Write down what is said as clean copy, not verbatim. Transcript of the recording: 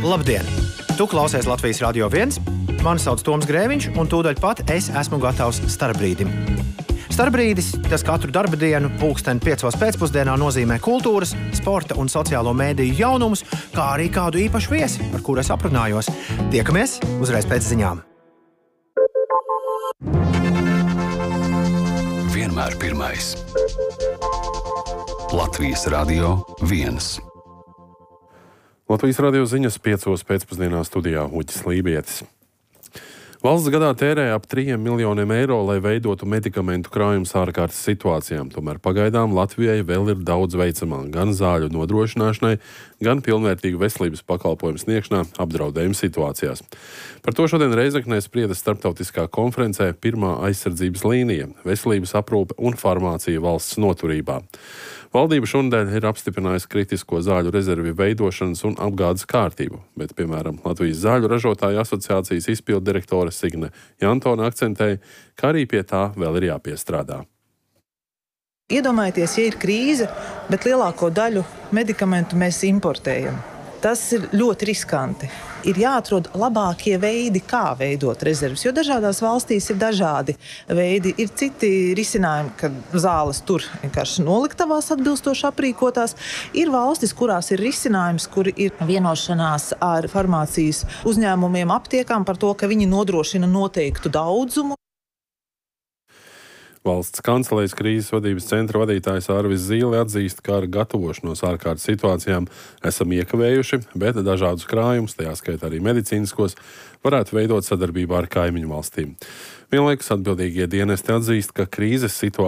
Labdien! Tu klausies Latvijas Radio 1, mani sauc Toms Grēviņš, un tūdaļ pat es esmu gatavs starpbrīdim. Starpbrīdis, tas katru darba dienu, 5:00 pēcpusdienā nozīmē kultūras, sporta un sociālo mēdīju jaunumus, kā arī kādu īpašu viesi, ar kuru es aprunājos. Tiekamies uzreiz pēc ziņām. Vienmēr pirmais. Latvijas Radio 1. Latvijas radio ziņas 5:00 pēcpusdienā studijā Uģis Lībietis. Valsts gadā tērē ap 3 miljoniem eiro, lai veidotu medikamentu krājumus ārkārtas situācijām. Tomēr pagaidām Latvijai vēl ir daudz veicamā gan zāļu nodrošināšanai, gan pilnvērtīgu veselības pakalpojumu sniegšanā apdraudējuma situācijās. Par to šodien Reizeknē sprieda starptautiskā konferencē Pirmā aizsardzības līnija - veselības aprūpe un farmācija valsts noturībā. Valdība šonadēļ ir apstiprinājusi kritisko zāļu rezervi veidošanas un apgādes kārtību, bet, piemēram, Latvijas zāļu ražotāju asociācijas izpilddirektore Signe Jantone akcentēja, ka arī pie tā vēl ir jāpiestrādā. Iedomājieties, ja ir krīze, bet lielāko daļu medikamentu mēs importējam. Tas ir ļoti riskanti. Ir jāatrod labākie veidi, kā veidot rezerves, jo dažādās valstīs ir dažādi veidi. Ir citi risinājumi, kad zāles tur vienkārši noliktavās atbilstoši aprīkotās. Ir valstis, kurās ir risinājums, kuri ir vienošanās ar farmācijas uzņēmumiem, aptiekām par to, ka viņi nodrošina noteiktu daudzumu. Valsts kancelējas krīzes vadības centra vadītājs Arvis Zīle atzīst, ka ar gatavošanos ārkārtas situācijām esam iekavējuši, bet dažādus krājumus, tajā skaitā arī medicīniskos, varētu veidot sadarbībā ar kaimiņu valstīm. Vienlaikus atbildīgie dienesti atzīst, ka krīzes situācija